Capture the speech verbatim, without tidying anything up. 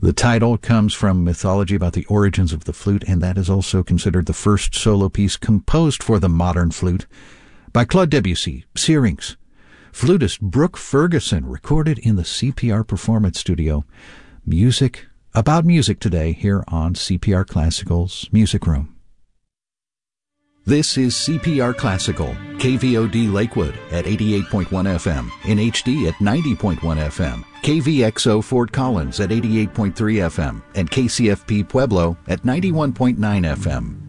The title comes from mythology about the origins of the flute, and that is also considered the first solo piece composed for the modern flute by Claude Debussy, Syrinx. Flutist Brooke Ferguson recorded in the C P R Performance Studio. Music about music today here on C P R Classical's Music Room. This is C P R Classical, K V O D Lakewood at eighty-eight point one F M, in H D at ninety point one F M, K V X O Fort Collins at eighty-eight point three F M, and K C F P Pueblo at ninety-one point nine F M.